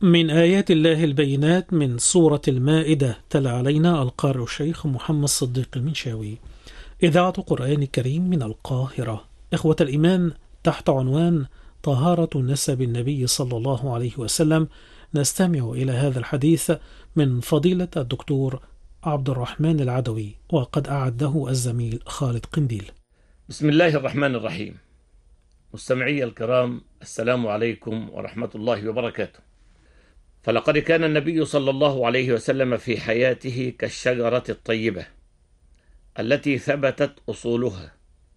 من آيات الله البينات من سورة المائدة تلا علينا القارئ الشيخ محمد صديق المنشاوي. إذاعة قرآن الكريم من القاهرة. إخوة الإيمان، تحت عنوان طهارة نسب النبي صلى الله عليه وسلم نستمع إلى هذا الحديث من فضيلة الدكتور عبد الرحمن العدوي، وقد أعده الزميل خالد قنديل. بسم الله الرحمن الرحيم. مستمعي الكرام، السلام عليكم ورحمة الله وبركاته. فلقد كان النبي صلى الله عليه وسلم في حياته كالشجرة الطيبة التي ثبتت أصولها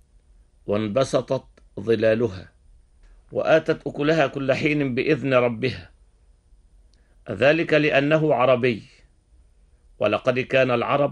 وانبسطت ظلالها وآتت أكلها كل حين بإذن ربها، ذلك لأنه عربي. ولقد كان العرب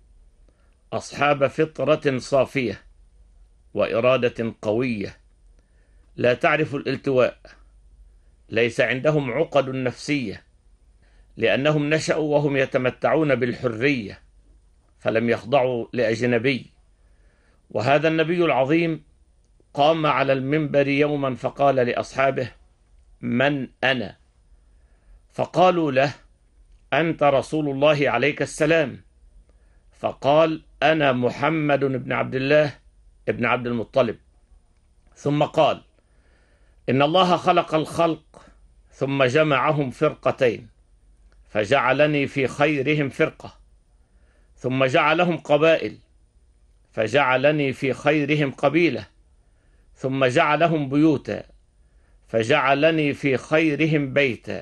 أصحاب فطرة صافية وإرادة قوية لا تعرف الالتواء، ليس عندهم عقد نفسية، لأنهم نشأوا وهم يتمتعون بالحرية فلم يخضعوا لأجنبي. وهذا النبي العظيم قام على المنبر يوما فقال لأصحابه: من أنا؟ فقالوا له: أنت رسول الله عليك السلام. فقال: أنا محمد بن عبد الله ابن عبد المطلب. ثم قال: إن الله خلق الخلق ثم جمعهم فرقتين فجعلني في خيرهم فرقة، ثم جعلهم قبائل فجعلني في خيرهم قبيلة، ثم جعلهم بيوتا فجعلني في خيرهم بيتا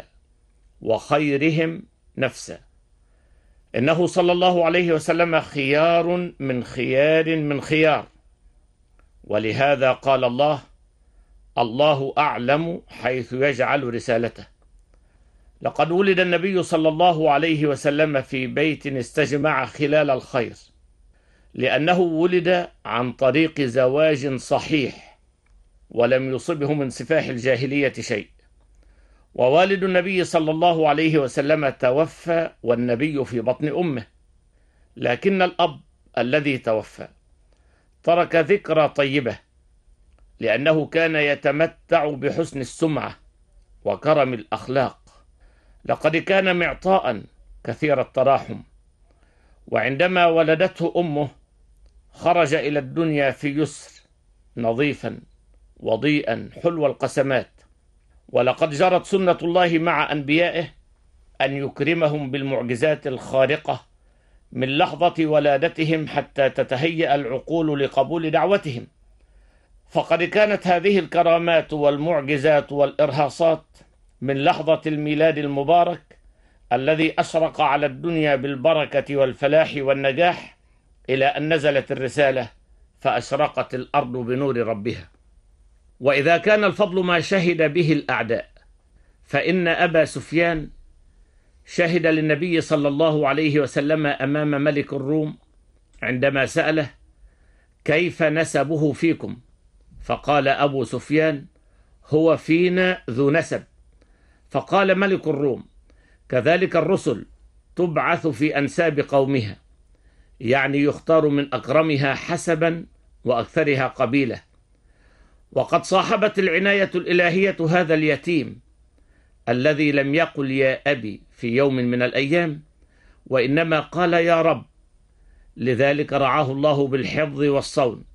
وخيرهم نفسا. إنه صلى الله عليه وسلم خيار من خيار من خيار، ولهذا قال الله: الله أعلم حيث يجعل رسالته. لقد ولد النبي صلى الله عليه وسلم في بيت استجمع خلال الخير، لأنه ولد عن طريق زواج صحيح ولم يصبه من سفاح الجاهلية شيء. ووالد النبي صلى الله عليه وسلم توفى والنبي في بطن أمه، لكن الأب الذي توفى ترك ذكرى طيبة، لأنه كان يتمتع بحسن السمعة وكرم الأخلاق. لقد كان معطاء كثير التراحم، وعندما ولدته أمه خرج إلى الدنيا في يسر، نظيفا وضيئا حلو القسمات. ولقد جرت سنة الله مع أنبيائه أن يكرمهم بالمعجزات الخارقة من لحظة ولادتهم حتى تتهيأ العقول لقبول دعوتهم. فقد كانت هذه الكرامات والمعجزات والإرهاصات من لحظة الميلاد المبارك الذي أشرق على الدنيا بالبركة والفلاح والنجاح، إلى أن نزلت الرسالة فأشرقت الأرض بنور ربها. وإذا كان الفضل ما شهد به الأعداء، فإن أبا سفيان شهد للنبي صلى الله عليه وسلم أمام ملك الروم عندما سأله: كيف نسبه فيكم؟ فقال أبو سفيان: هو فينا ذو نسب. فقال ملك الروم: كذلك الرسل تبعث في أنساب قومها، يعني يختار من أكرمها حسبا وأكثرها قبيلة. وقد صاحبت العناية الإلهية هذا اليتيم الذي لم يقل يا أبي في يوم من الأيام، وإنما قال يا رب، لذلك رعاه الله بالحفظ والصون.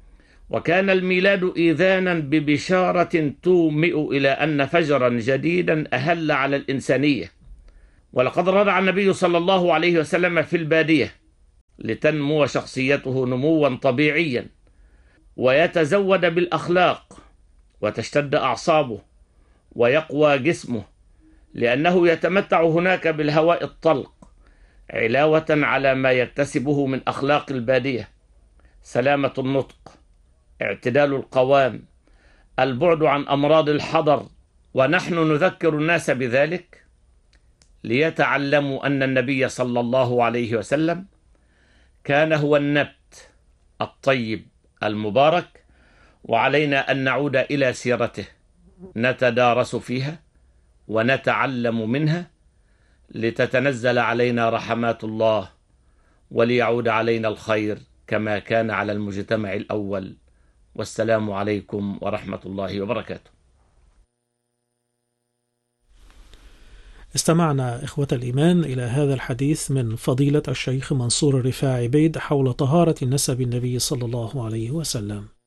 وكان الميلاد إيذانا ببشارة تومئ إلى أن فجرا جديدا أهل على الإنسانية. ولقد رضع النبي صلى الله عليه وسلم في البادية لتنمو شخصيته نموا طبيعيا، ويتزود بالأخلاق وتشتد أعصابه ويقوى جسمه، لأنه يتمتع هناك بالهواء الطلق علاوة على ما يكتسبه من أخلاق البادية: سلامة النطق، اعتدال القوام، البعد عن أمراض الحضر. ونحن نذكر الناس بذلك ليتعلموا أن النبي صلى الله عليه وسلم كان هو النبت الطيب المبارك، وعلينا أن نعود إلى سيرته نتدارس فيها ونتعلم منها لتتنزل علينا رحمات الله وليعود علينا الخير كما كان على المجتمع الأول. والسلام عليكم ورحمة الله وبركاته. استمعنا إخوة الإيمان إلى هذا الحديث من فضيلة الشيخ منصور الرفاعي بيد حول طهارة نسب النبي صلى الله عليه وسلم.